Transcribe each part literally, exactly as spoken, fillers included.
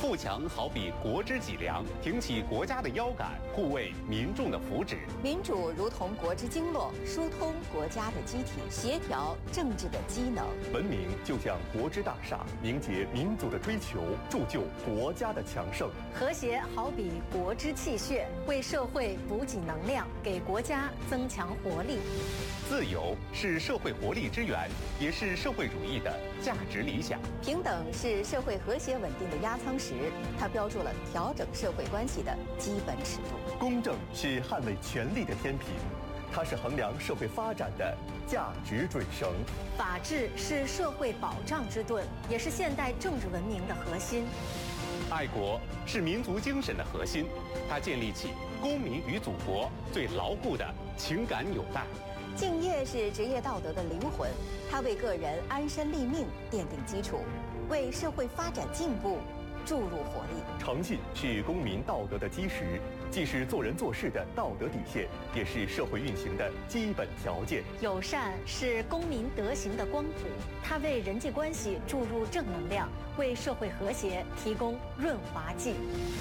富强好比国之脊梁，挺起国家的腰杆，护卫民众的福祉。 民主如同国之经络，疏通国家的机体，协调政治的机能。 文明就像国之大厦，凝结民族的追求，铸就国家的强盛。 和谐好比国之气血，为社会补给能量，给国家增强活力。 自由是社会活力之源，也是社会主义的价值理想。 平等是社会和谐稳定的压舱石，它标注了调整社会关系的基本尺度。 公正是捍卫权力的天平，它是衡量社会发展的价值准绳。 法治是社会保障之盾，也是现代政治文明的核心。 爱国是民族精神的核心，它建立起公民与祖国最牢固的情感纽带。 敬业是职业道德的灵魂，它为个人安身立命奠定基础，为社会发展进步注入活力。 诚信是公民道德的基石，既是做人做事的道德底线，也是社会运行的基本条件。 友善是公民德行的光谱，它为人际关系注入正能量，为社会和谐提供润滑剂。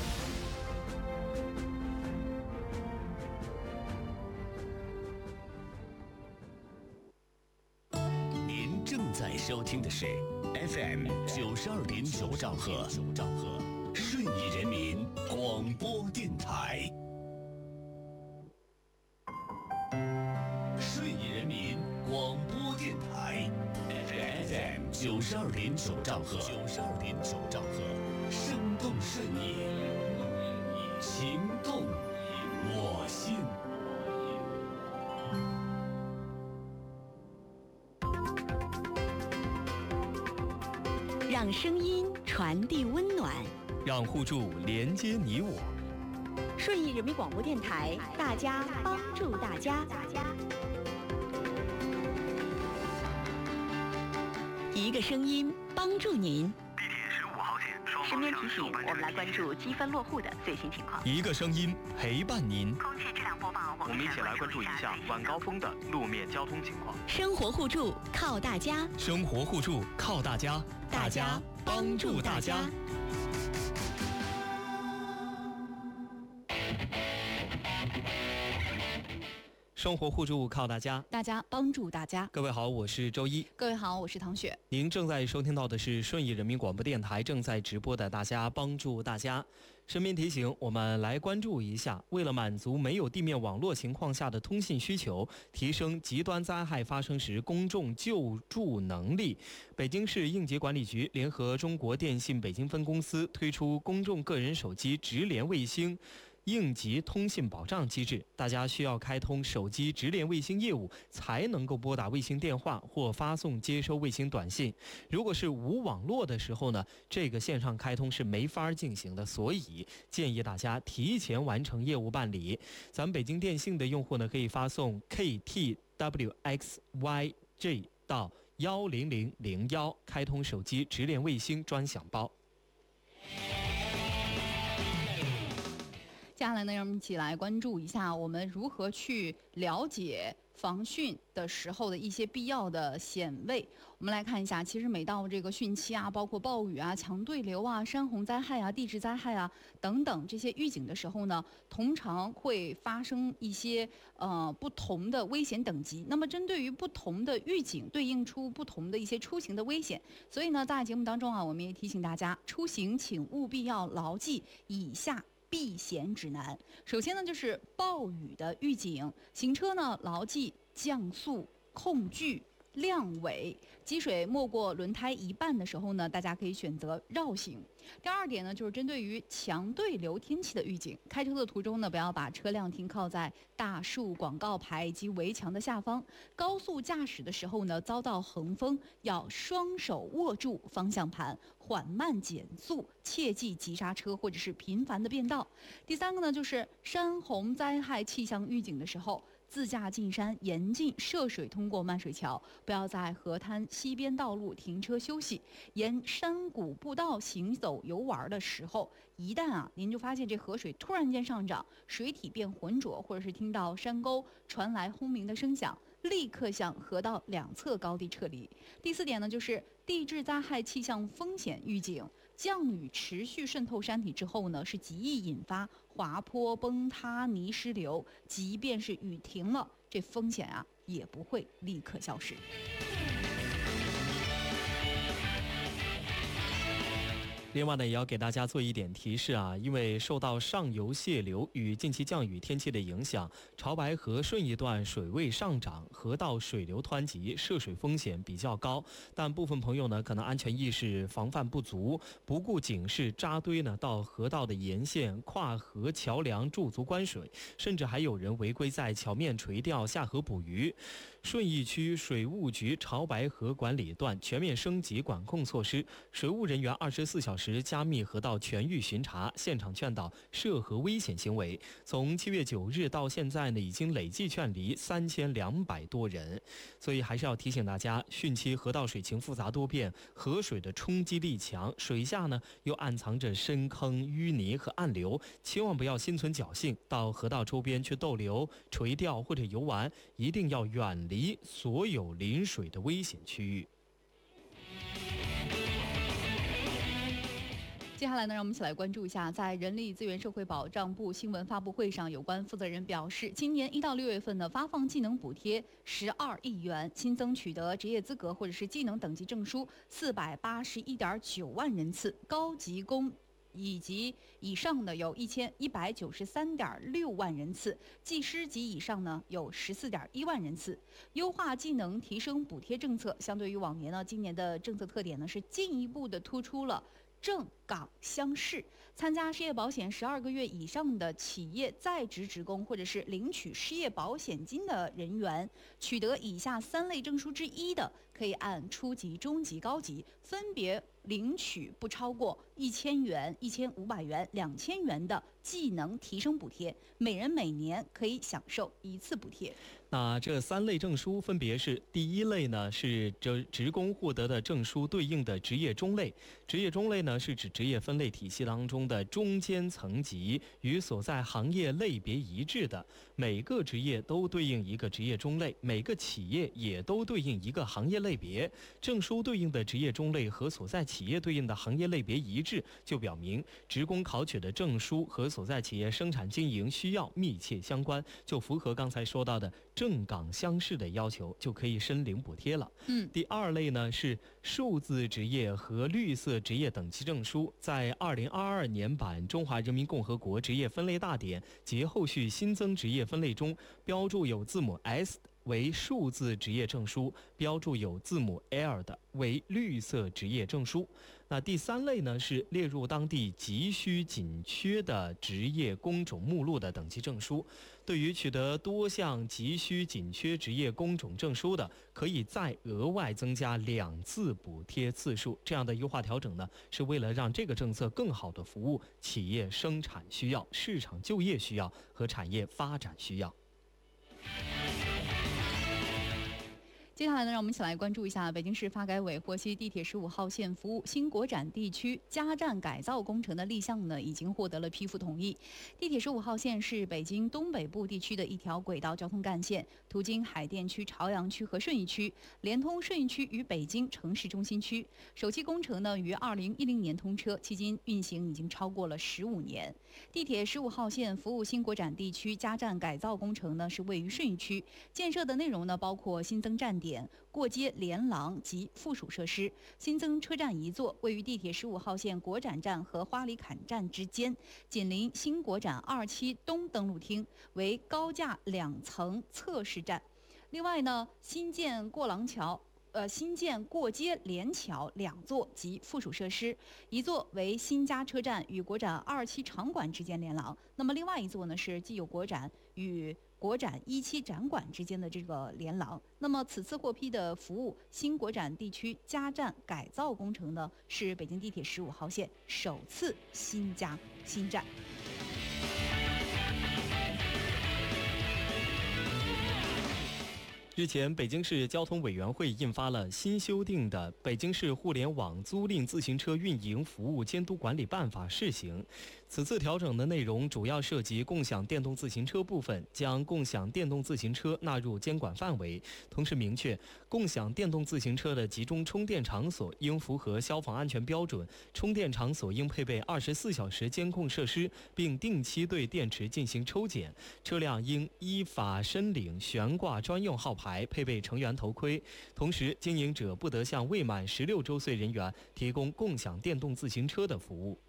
在收听的是 F M 九十二点九兆赫，顺义人民广播电台。顺义人民广播电台 F M 九十二点九兆赫，九十二点九兆赫，生动顺义，情动我心。 让声音传递温暖， 让互助连接你我。 顺义人民广播电台，大家帮助大家。一个声音帮助您。 地铁十五号线双方向右半。我们来关注积分落户的最新情况。 一个声音陪伴您。 空气质量播报，我们一起来关注一下晚高峰的路面交通情况。 生活互助靠大家， 生活互助靠大家，大家帮助大家。生活互助靠大家， 大家帮助大家。 各位好，我是周一。 各位好，我是唐雪。 您正在收听到的是顺义人民广播电台正在直播的《大家帮助大家》。身边提醒，我们来关注一下，为了满足没有地面网络情况下的通信需求，提升极端灾害发生时公众救助能力，北京市应急管理局联合中国电信北京分公司推出公众个人手机直连卫星应急通信保障机制，大家需要开通手机直连卫星业务才能够拨打卫星电话或发送接收卫星短信。如果是无网络的时候呢，这个线上开通是没法进行的，所以建议大家提前完成业务办理。咱们北京电信的用户呢，可以发送 K T W X Y J 到幺零零零幺，开通手机直连卫星专享包。 接下来呢，让我们一起来关注一下我们如何去了解防汛的时候的一些必要的险位。我们来看一下，其实每到这个汛期啊，包括暴雨啊、强对流啊、山洪灾害啊、地质灾害啊等等这些预警的时候呢，通常会发生一些呃不同的危险等级。那么针对于不同的预警，对应出不同的一些出行的危险。所以呢，在节目当中啊，我们也提醒大家，出行请务必要牢记以下避险指南。首先呢，就是暴雨的预警，行车呢牢记降速、控距、亮尾，积水没过轮胎一半的时候呢，大家可以选择绕行。第二点呢，就是针对于强对流天气的预警，开车的途中呢，不要把车辆停靠在大树、广告牌及围墙的下方。高速驾驶的时候呢，遭到横风，要双手握住方向盘，缓慢减速，切忌急刹车或者是频繁的变道。第三个呢，就是山洪灾害气象预警的时候，自驾进山严禁涉水通过漫水桥，不要在河滩西边道路停车休息。沿山谷步道行走游玩的时候，一旦啊您就发现这河水突然间上涨，水体变浑浊，或者是听到山沟传来轰鸣的声响， 立刻向河道两侧高地撤离。第四点呢，就是地质灾害气象风险预警，降雨持续渗透山体之后呢，是极易引发滑坡、崩塌、泥石流，即便是雨停了，这风险啊也不会立刻消失。 另外呢，也要给大家做一点提示啊，因为受到上游泄流与近期降雨天气的影响，潮白河顺义段水位上涨，河道水流湍急，涉水风险比较高。但部分朋友呢，可能安全意识防范不足，不顾警示扎堆呢到河道的沿线跨河桥梁驻足观水，甚至还有人违规在桥面垂钓下河捕鱼。顺义区水务局潮白河管理段全面升级管控措施，水务人员二十四小时加密河道全域巡查，现场劝导涉河危险行为。从七月九日到现在呢，已经累计劝离三千两百多人。所以还是要提醒大家，汛期河道水情复杂多变，河水的冲击力强，水下呢又暗藏着深坑、淤泥和暗流，千万不要心存侥幸到河道周边去逗留、垂钓或者游玩，一定要远离离所有临水的危险区域。 接下来呢，让我们一起来关注一下，在人力资源社会保障部新闻发布会上，有关负责人表示，今年一到六月份呢，发放技能补贴十二亿元，新增取得职业资格或者是技能等级证书四百八十一点九万人次，高级工以及以上的有一千一百九十三点六万人次，技师级以上呢有十四点一万人次。优化技能提升补贴政策，相对于往年呢，今年的政策特点呢是进一步的突出了正岗乡市，参加失业保险十二个月以上的企业在职职工或者是领取失业保险金的人员，取得以下三类证书之一的，可以按初级、中级、高级分别领取不超过一千元、一千五百元、两千元的技能提升补贴，每人每年可以享受一次补贴。 那这三类证书分别是：第一类呢是职职工获得的证书对应的职业中类，职业中类呢是指职业分类体系当中的中间层级，与所在行业类别一致的，每个职业都对应一个职业中类，每个企业也都对应一个行业类别。证书对应的职业中类和所在企业对应的行业类别一致，就表明职工考取的证书和所在企业生产经营需要密切相关，就符合刚才说到的正岗乡市的要求，就可以申领补贴了。 嗯， 第二类呢是数字职业和绿色职业等级证书，在二零二二年版《中华人民共和国职业分类大典》及后续新增职业分类中，标注有字母 S 为数字职业证书，标注有字母 L 的为绿色职业证书。那第三类呢是列入当地急需紧缺的职业工种目录的等级证书，对于取得多项急需紧缺职业工种证书的，可以再额外增加两次补贴次数。这样的优化调整呢，是为了让这个政策更好地服务企业生产需要、市场就业需要和产业发展需要。 接下来呢，让我们一起来关注一下北京市发改委获悉，地铁十五号线服务新国展地区加站改造工程的立项呢，已经获得了批复同意。地铁十五号线是北京东北部地区的一条轨道交通干线，途经海淀区、朝阳区和顺义区，连通顺义区与北京城市中心区。首期工程呢，于二零一零年通车，迄今运行已经超过了十五年。地铁十五号线服务新国展地区加站改造工程呢，是位于顺义区，建设的内容呢，包括新增站点、过街连廊及附属设施，新增车站一座，位于地铁十五号线国展站和花里坎站之间，紧邻新国展二期东登陆厅，为高架两层侧式站。另外呢，新建过廊桥。呃，新建过街连桥两座及附属设施，一座为新家车站与国展二期场馆之间连廊，那么另外一座呢是既有国展与国展一期展馆之间的这个连廊。那么此次获批的服务新国展地区加站改造工程呢，是北京地铁十五号线首次新加新站。 日前，北京市交通委员会印发了新修订的《北京市互联网租赁自行车运营服务监督管理办法（试行）》。 此次调整的内容主要涉及共享电动自行车部分，将共享电动自行车纳入监管范围，同时明确共享电动自行车的集中充电场所应符合消防安全标准，充电场所应配备二十四小时监控设施，并定期对电池进行抽检。车辆应依法申领悬挂专用号牌，配备成员头盔。同时，经营者不得向未满十六周岁人员提供共享电动自行车的服务。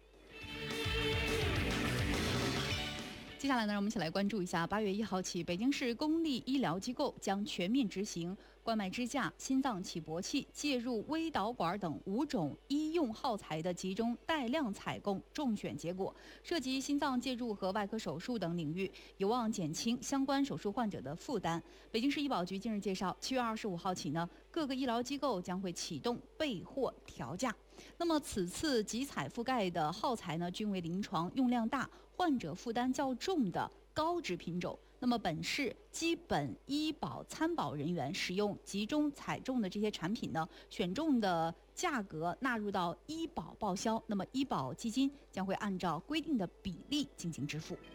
接下来呢，让我们一起来关注一下，八月一号起，北京市公立医疗机构将全面执行冠脉支架、心脏起搏器、介入微导管等五种医用耗材的集中带量采购中选结果，涉及心脏介入和外科手术等领域，有望减轻相关手术患者的负担。北京市医保局近日介绍，七月二十五号起呢，各个医疗机构将会启动备货调价。那么此次集采覆盖的耗材呢，均为临床用量大、患者负担较重的高值品种。那么本市基本医保参保人员使用集中采中的这些产品呢，选中的价格纳入到医保报销，那么医保基金将会按照规定的比例进行支付。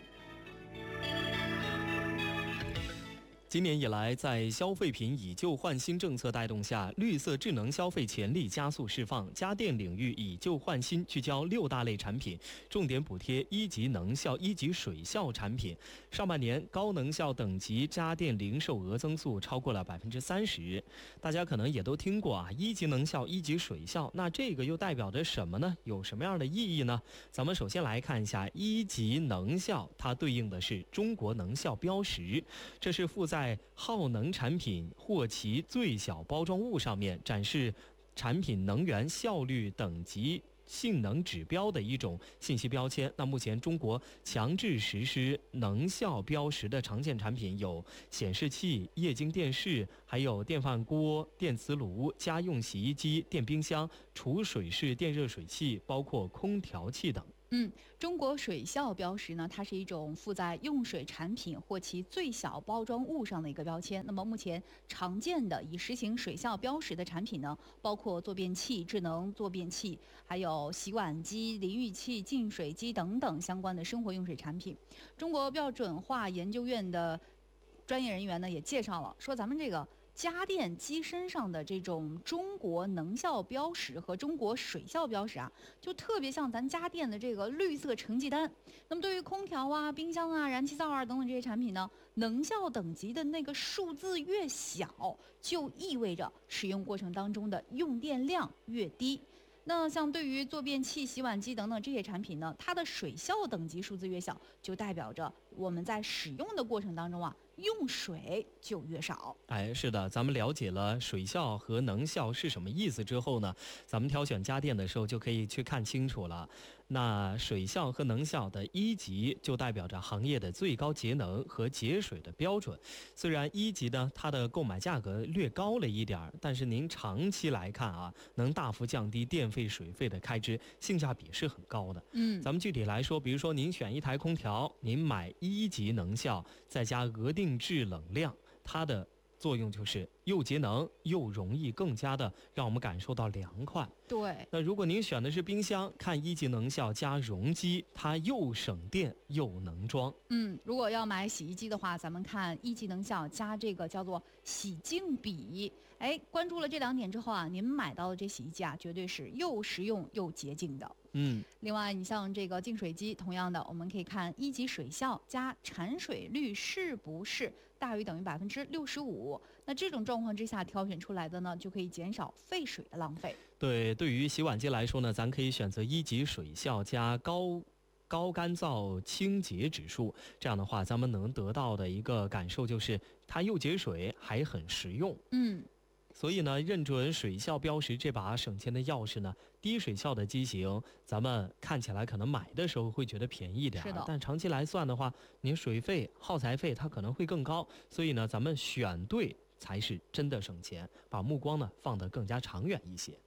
今年以来，在消费品以旧换新政策带动下，绿色智能消费潜力加速释放。家电领域以旧换新，聚焦六大类产品，重点补贴一级能效、一级水效产品。上半年高能效等级家电零售额增速超过了百分之三十。大家可能也都听过啊，一级能效、一级水效，那这个又代表着什么呢？有什么样的意义呢？咱们首先来看一下一级能效，它对应的是中国能效标识，这是附在在耗能产品或其最小包装物上面展示产品能源效率等级性能指标的一种信息标签。那目前中国强制实施能效标识的常见产品有显示器、液晶电视，还有电饭锅、电磁炉、家用洗衣机、电冰箱、储水式电热水器，包括空调器等。 嗯，中国水效标识呢，它是一种附在用水产品或其最小包装物上的一个标签。那么目前常见的已实行水效标识的产品呢，包括坐便器、智能坐便器，还有洗碗机、淋浴器、净水机等等相关的生活用水产品。中国标准化研究院的专业人员呢也介绍了，说咱们这个家电机身上的这种中国能效标识和中国水效标识啊，就特别像咱家电的这个绿色成绩单。那么对于空调啊、冰箱啊、燃气灶啊等等这些产品呢，能效等级的那个数字越小，就意味着使用过程当中的用电量越低。那像对于坐便器、洗碗机等等这些产品呢，它的水效等级数字越小，就代表着我们在使用的过程当中啊，用水就越少。 哎，是的，咱们了解了水效和能效是什么意思之后呢，咱们挑选家电的时候就可以去看清楚了。那水效和能效的一级就代表着行业的最高节能和节水的标准。虽然一级呢，它的购买价格略高了一点，但是您长期来看啊，能大幅降低电费、水费的开支，性价比是很高的。 嗯， 咱们具体来说，比如说您选一台空调，您买一级能效，再加额定制冷量，它的作用就是又节能又容易更加的让我们感受到凉快。 对。 那如果您选的是冰箱，看一级能效加容积，它又省电又能装。 嗯，如果要买洗衣机的话，咱们看一级能效加这个叫做洗净比。哎，关注了这两点之后啊，您买到的这洗衣机啊，绝对是又实用又洁净的。 嗯， 另外，你像这个净水机，同样的，我们可以看一级水效加产水率是不是大于等于百分之六十五。那这种状况之下挑选出来的呢，就可以减少废水的浪费。 对，对于洗碗机来说呢，咱可以选择一级水效加高高干燥清洁指数。这样的话，咱们能得到的一个感受就是它又节水还很实用。 嗯。 所以呢，认准水效标识这把省钱的钥匙呢，低水效的机型，咱们看起来可能买的时候会觉得便宜一点，但长期来算的话，您水费、耗材费它可能会更高。所以呢，咱们选对才是真的省钱，把目光呢放得更加长远一些。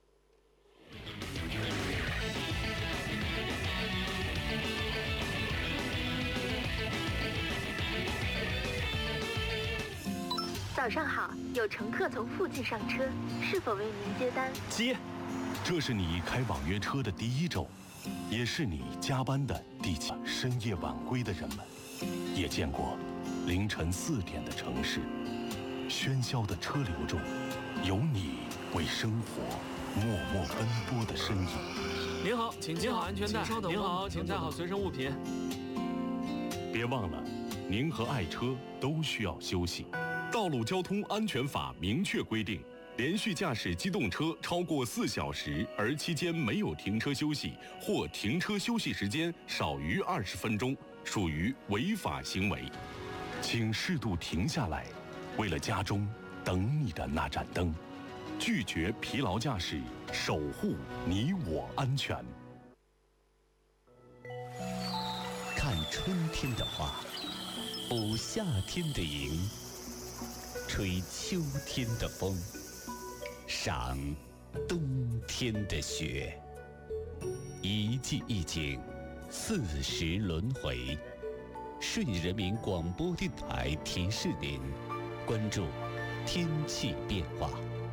早上好，有乘客从附近上车，是否为您接单？ 接。 这是你开网约车的第一周，也是你加班的第几。深夜晚归的人们，也见过凌晨四点的城市。喧嚣的车流中，有你为生活默默奔波的身影。 您好，请系好安全带。您好，请带好随身物品。 别忘了，您和爱车都需要休息。道路交通安全法明确规定，连续驾驶机动车超过四小时，而期间没有停车休息，或停车休息时间少于二十分钟，属于违法行为。请适度停下来，为了家中等你的那盏灯。拒绝疲劳驾驶，守护你我安全。 看春天的花，捕夏天的萤，吹秋天的风，赏冬天的雪。一季一景，四时轮回。顺义人民广播电台提示您，关注天气变化。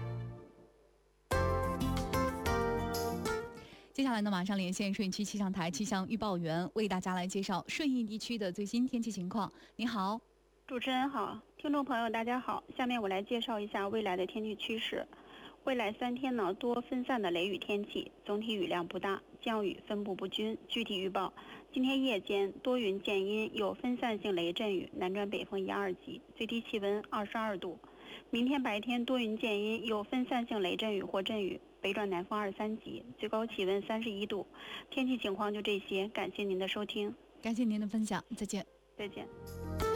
接下来呢，马上连线顺义区气象台气象预报员，为大家来介绍顺义地区的最新天气情况。你好， 主持人好，听众朋友大家好，下面我来介绍一下未来的天气趋势。未来三天呢，多分散的雷雨天气，总体雨量不大，降雨分布不均。具体预报：今天夜间多云见阴，有分散性雷阵雨，南转北风一二级，最低气温二十二度。明天白天多云见阴，有分散性雷阵雨或阵雨，北转南风二三级，最高气温三十一度。天气情况就这些，感谢您的收听， 感谢您的分享，再见， 再见。